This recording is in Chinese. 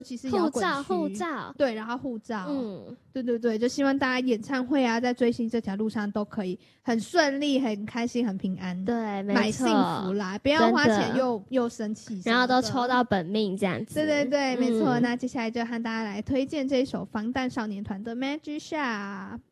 其是摇滚区护照， 对，然后护照，对对对，就希望大家演唱会啊，在追星这条路上都可以很顺利、很开心、很平安， 对，没错， 买幸福啦，不要花钱又生气， 然后都抽到本命这样子。 对对对，没错。那接下来就和大家来推荐这一首防弹少年团的《Magic Shop》。